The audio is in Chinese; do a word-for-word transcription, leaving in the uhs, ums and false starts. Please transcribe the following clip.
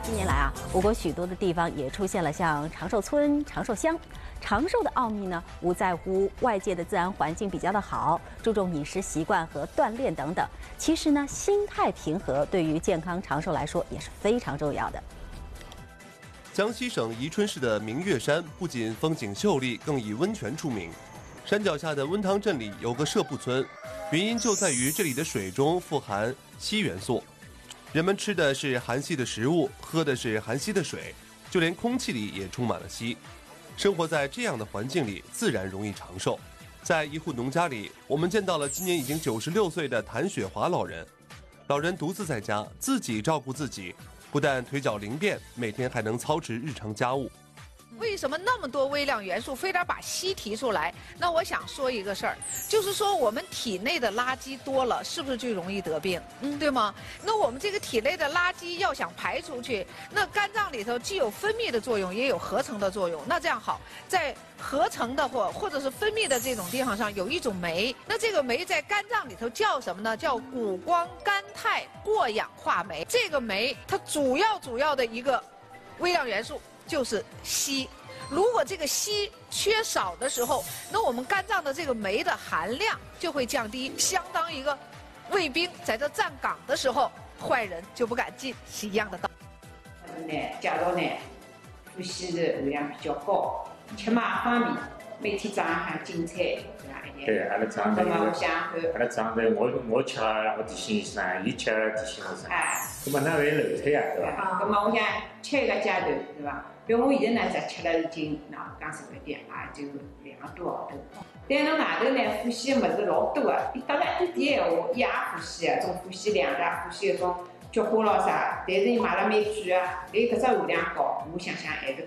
近年来啊，我国许多的地方也出现了像长寿村、长寿乡。长寿的奥秘呢，无在乎外界的自然环境比较的好，注重饮食习惯和锻炼等等。其实呢，心态平和对于健康长寿来说也是非常重要的。 江西省宜春市的明月山不仅风景秀丽，更以温泉出名。山脚下的温汤镇里有个社铺村，原因就在于这里的水中富含硒元素，人们吃的是含硒的食物，喝的是含硒的水，就连空气里也充满了硒。生活在这样的环境里，自然容易长寿。在一户农家里，我们见到了今年已经九十六岁的谭雪华老人。老人独自在家，自己照顾自己。 不但腿脚灵便，每天还能操持日常家务。 为什么那么多微量元素非得把硒提出来？那我想说一个事儿，就是说我们体内的垃圾多了，是不是就容易得病？嗯，对吗？那我们这个体内的垃圾要想排出去，那肝脏里头既有分泌的作用，也有合成的作用。那这样好，在合成的或或者是分泌的这种地方上有一种酶，那这个酶在肝脏里头叫什么呢？叫谷胱甘肽过氧化酶。这个酶它主要主要的一个微量元素就是硒。如果这个硒缺少的时候，那我们肝脏的这个酶的含量就会降低，相当于一个卫兵在这站岗的时候，坏人就不敢进，是一样的道理。 呢，介绍呢，呼吸的含量比较高，吃嘛方便，每天早上喊青菜，对吧？ 对，阿拉长辈， 那么我想阿拉长辈，我我吃了，我提醒伊啥？伊吃了提醒我啥？ 哎， 那么那还漏脱呀，对吧？ 那么我想吃一个阶段，对吧？比如我现在呢，只吃了已经喏，讲实在点，也就两个多号头。但侬外头呢，呼吸的物事老多个，伊得了一点闲话，伊也呼吸个，种呼吸量啦，呼吸搿种菊花咯啥，但是伊买了蛮贵个，但搿只含量高，我想想还是